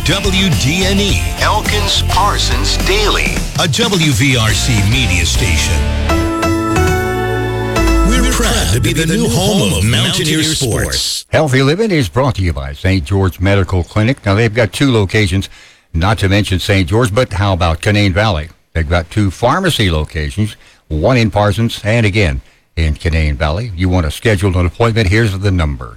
WDNE, Elkins Parsons Daily, a WVRC media station. We're proud to be the new home of Mountaineer Sports. Healthy Living is brought to you by St. George Medical Clinic. Now, they've got 2 locations, not to mention St. George, but how about Canaan Valley? They've got 2 pharmacy locations, one in Parsons and again in Canaan Valley. You want to schedule an appointment, here's the number,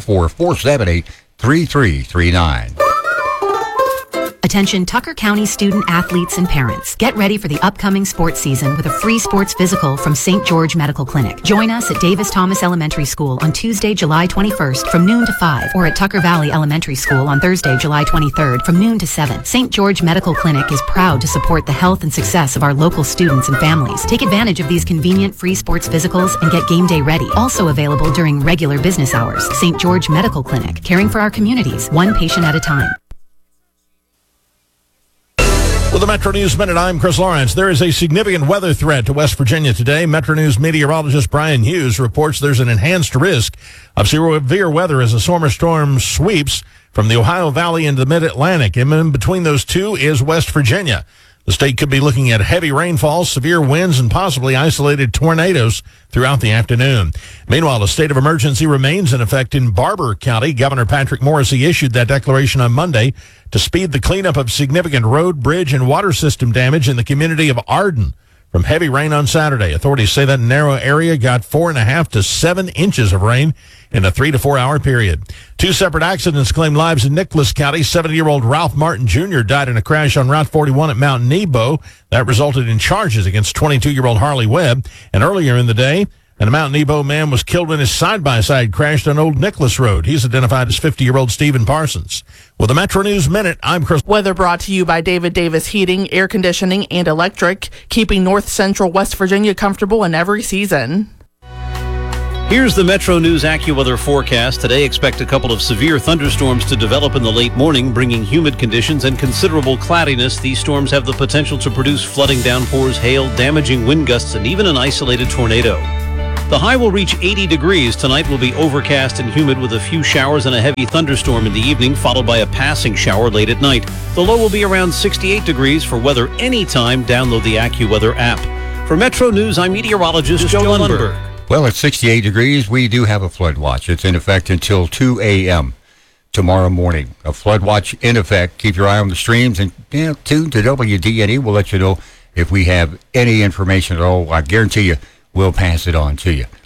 304-478-3339. Attention Tucker County student athletes and parents. Get ready for the upcoming sports season with a free sports physical from St. George Medical Clinic. Join us at Davis Thomas Elementary School on Tuesday, July 21st from noon to 5, or at Tucker Valley Elementary School on Thursday, July 23rd from noon to 7. St. George Medical Clinic is proud to support the health and success of our local students and families. Take advantage of these convenient free sports physicals and get game day ready. Also available during regular business hours. St. George Medical Clinic, caring for our communities, one patient at a time. With the Metro News Minute, I'm Chris Lawrence. There is a significant weather threat to West Virginia today. Metro News meteorologist Brian Hughes reports there's an enhanced risk of severe weather as a summer storm sweeps from the Ohio Valley into the mid-Atlantic. And in between those two is West Virginia. The state could be looking at heavy rainfall, severe winds, and possibly isolated tornadoes throughout the afternoon. Meanwhile, a state of emergency remains in effect in Barber County. Governor Patrick Morrisey issued that declaration on Monday to speed the cleanup of significant road, bridge, and water system damage in the community of Arden from heavy rain on Saturday. Authorities say that narrow area got 4.5 to 7 inches of rain in a 3 to 4 hour period. 2 separate accidents claimed lives in Nicholas County. 70-year-old Ralph Martin Jr. died in a crash on Route 41 at Mount Nebo. That resulted in charges against 22-year-old Harley Webb. And earlier in the day, a Mount Nebo man was killed when his side-by-side crashed on Old Nicholas Road. He's identified as 50-year-old Stephen Parsons. With the Metro News Minute, I'm Chris. Weather brought to you by David Davis Heating, Air Conditioning, and Electric, keeping North Central West Virginia comfortable in every season. Here's the Metro News AccuWeather forecast. Today, expect a couple of severe thunderstorms to develop in the late morning, bringing humid conditions and considerable cloudiness. These storms have the potential to produce flooding downpours, hail, damaging wind gusts, and even an isolated tornado. The high will reach 80 degrees. Tonight will be overcast and humid with a few showers and a heavy thunderstorm in the evening, followed by a passing shower late at night. The low will be around 68 degrees. For weather anytime, download the AccuWeather app. For Metro News, I'm meteorologist Joe Lundberg. Well, it's 68 degrees. We do have a flood watch. It's in effect until 2 a.m. tomorrow morning. A flood watch in effect. Keep your eye on the streams and tune to WDNE. We'll let you know if we have any information at all. I guarantee you we'll pass it on to you.